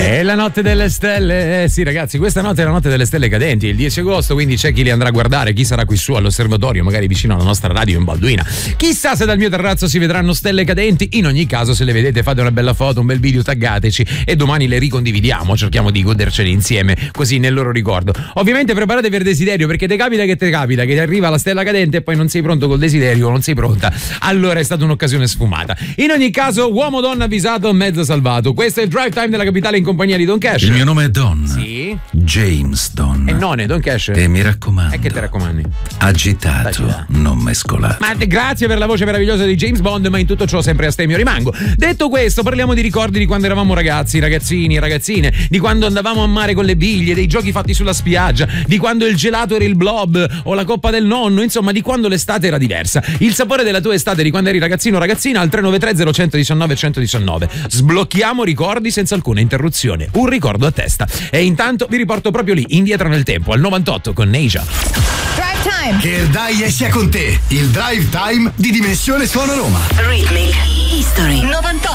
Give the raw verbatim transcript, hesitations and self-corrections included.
È la notte delle stelle, eh sì ragazzi, questa notte è la notte delle stelle cadenti, il dieci agosto, quindi c'è chi li andrà a guardare, chi sarà qui su all'osservatorio, magari vicino alla nostra radio in Balduina. Chissà se dal mio terrazzo si vedranno stelle cadenti, in ogni caso se le vedete fate una bella foto, un bel video, taggateci e domani le ricondividiamo, cerchiamo di godercene insieme, così nel loro ricordo. Ovviamente preparatevi per desiderio, perché te capita che te capita, che ti arriva la stella cadente e poi non sei pronto col desiderio, non sei pronta, allora è stata un'occasione sfumata. In ogni caso, uomo donna avvisato, mezzo salvato. Questo è il drive time della capitale in compagnia di Don Cash. Il mio nome è Don. Sì. James Don. E non è Don Cash. E mi raccomando. E che ti raccomandi? Agitato, Agitato. non mescolato. Ma grazie per la voce meravigliosa di James Bond, ma in tutto ciò sempre a stemio rimango. Detto questo, parliamo di ricordi di quando eravamo ragazzi, ragazzini, ragazzine, di quando andavamo a mare con le biglie, dei giochi fatti sulla spiaggia, di quando il gelato era il blob o la coppa del nonno, insomma di quando l'estate era diversa. Il sapore della tua estate di quando eri ragazzino o ragazzina al tre nove tre zero uno uno uno uno uno nove. Sblocchiamo ricordi senza alcuna interruzione, un ricordo a testa. E intanto vi riporto proprio lì, indietro nel tempo, al novantotto con Neija. Drive Time. Che il dai sia con te, il Drive Time di Dimensione Suono Roma. Rhythmic History novantotto.